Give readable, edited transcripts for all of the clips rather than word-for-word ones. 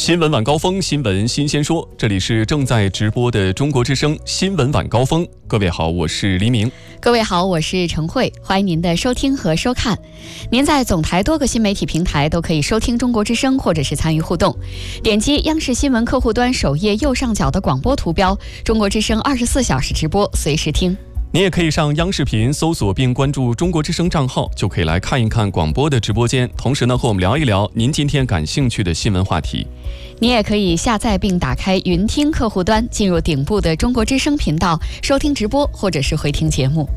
新闻晚高峰，新闻新鲜说，这里是正在直播的中国之声新闻晚高峰。各位好，我是黎明。 各位好，我是陈慧，欢迎您的收听和收看。您在总台多个新媒体平台都可以收听中国之声，或者是参与互动。点击央视新闻客户端首页右上角的广播图标，中国之声24小时直播，随时听。 你也可以上央视频搜索并关注中国之声账号，就可以来看一看广播的直播间，同时呢和我们聊一聊您今天感兴趣的新闻话题。 你也可以下载并打开云听客户端，进入顶部的中国之声频道，收听直播或者是回听节目。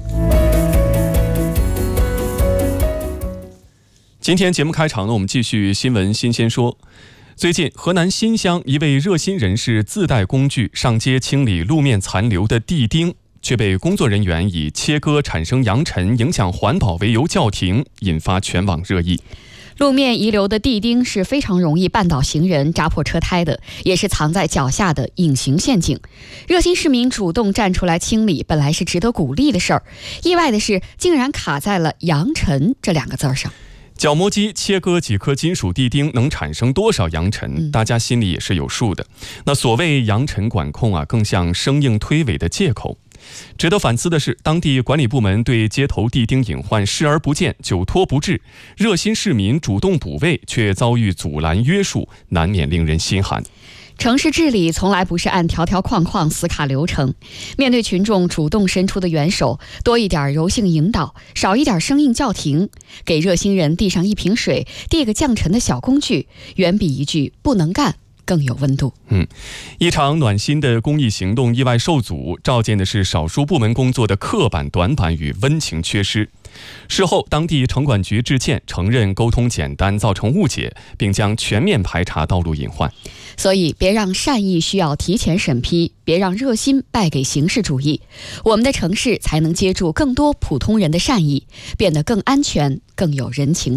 今天节目开场呢，我们继续新闻新鲜说。最近，河南新乡一位热心人士自带工具上街清理路面残留的地钉，却被工作人员以切割产生扬尘、影响环保为由叫停，引发全网热议。 路面遗留的地钉是非常容易绊倒行人、扎破车胎的，也是藏在脚下的隐形陷阱。热心市民主动站出来清理，本来是值得鼓励的事儿，意外的是，竟然卡在了扬尘这2个字上。 角磨机切割几颗金属地钉能产生多少扬尘，大家心里也是有数的。那所谓扬尘管控啊，更像生硬推诿的借口。值得反思的是，当地管理部门对街头地钉隐患视而不见、久拖不治，热心市民主动补位却遭遇阻拦约束，难免令人心寒。 城市治理从来不是按条条框框死卡流程，面对群众主动伸出的援手，多一点柔性引导，少一点生硬叫停，给热心人递上一瓶水，递个降尘的小工具，远比一句不能干更有温度。 一场暖心的公益行动意外受阻，照见的是少数部门工作的刻板短板与温情缺失。事后，当地城管局致歉，承认沟通简单造成误解，并将全面排查道路隐患。 所以，别让善意需要提前审批，别让热心败给形式主义，我们的城市才能接住更多普通人的善意，变得更安全、更有人情。